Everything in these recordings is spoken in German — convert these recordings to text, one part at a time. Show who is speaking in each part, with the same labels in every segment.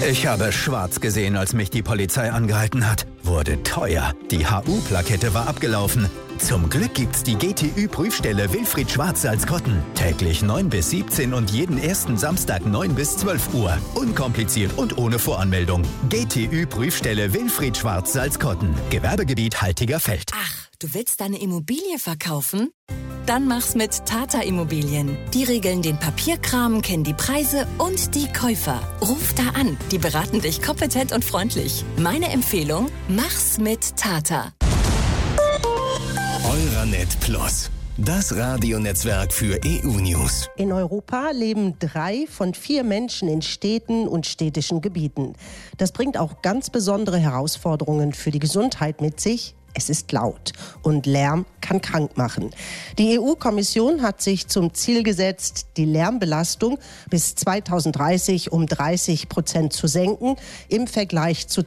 Speaker 1: Ich habe schwarz gesehen, als mich die Polizei angehalten hat. Wurde teuer. Die HU-Plakette war abgelaufen. Zum Glück gibt's die GTÜ-Prüfstelle Wilfried Schwarz-Salzkotten. Täglich 9 bis 17 und jeden ersten Samstag 9 bis 12 Uhr. Unkompliziert und ohne Voranmeldung. GTÜ-Prüfstelle Wilfried Schwarz-Salzkotten. Gewerbegebiet Haltigerfeld.
Speaker 2: Ach, du willst deine Immobilie verkaufen? Dann mach's mit Tata Immobilien. Die regeln den Papierkram, kennen die Preise und die Käufer. Ruf da an, die beraten dich kompetent und freundlich. Meine Empfehlung, mach's mit Tata.
Speaker 3: Euranet Plus, das Radionetzwerk für EU-News.
Speaker 4: In Europa leben 3 von 4 Menschen in Städten und städtischen Gebieten. Das bringt auch ganz besondere Herausforderungen für die Gesundheit mit sich. Es ist laut und Lärm kann krank machen. Die EU-Kommission hat sich zum Ziel gesetzt, die Lärmbelastung bis 2030 um 30% zu senken im Vergleich zu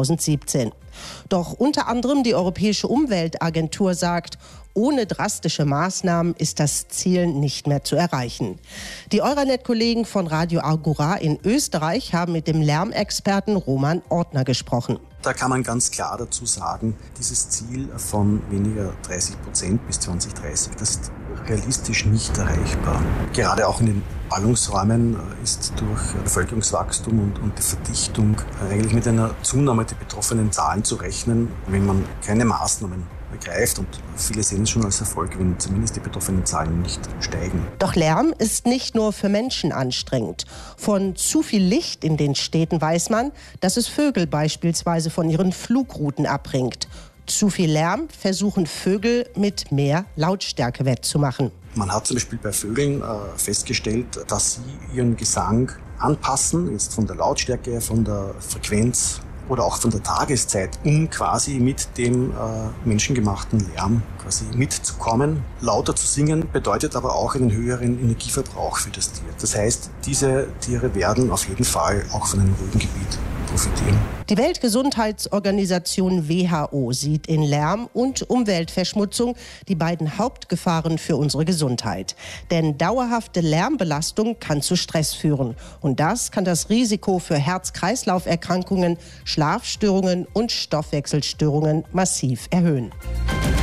Speaker 4: 2017. Doch unter anderem die Europäische Umweltagentur sagt, ohne drastische Maßnahmen ist das Ziel nicht mehr zu erreichen. Die Euranet-Kollegen von Radio Agora in Österreich haben mit dem Lärmexperten Roman Ortner gesprochen.
Speaker 5: Da kann man ganz klar dazu sagen, dieses Ziel von weniger 30% bis 2030, das ist realistisch nicht erreichbar. Gerade auch in den Ballungsräumen ist durch Bevölkerungswachstum und die Verdichtung eigentlich mit einer Zunahme der betroffenen Zahlen zu rechnen, wenn man keine Maßnahmen ergreift. Und viele sehen es schon als Erfolg, wenn zumindest die betroffenen Zahlen nicht steigen.
Speaker 4: Doch Lärm ist nicht nur für Menschen anstrengend. Von zu viel Licht in den Städten weiß man, dass es Vögel beispielsweise von ihren Flugrouten abbringt. Zu viel Lärm versuchen Vögel mit mehr Lautstärke wettzumachen.
Speaker 5: Man hat zum Beispiel bei Vögeln festgestellt, dass sie ihren Gesang anpassen, jetzt von der Lautstärke, von der Frequenz oder auch von der Tageszeit, um quasi mit dem menschengemachten Lärm quasi mitzukommen. Lauter zu singen bedeutet aber auch einen höheren Energieverbrauch für das Tier. Das heißt, diese Tiere werden auf jeden Fall auch von einem ruhigen Gebiet profitieren.
Speaker 4: Die Weltgesundheitsorganisation WHO sieht in Lärm und Umweltverschmutzung die beiden Hauptgefahren für unsere Gesundheit. Denn dauerhafte Lärmbelastung kann zu Stress führen. Und das kann das Risiko für Herz-Kreislauf-Erkrankungen, Schlafstörungen und Stoffwechselstörungen massiv erhöhen.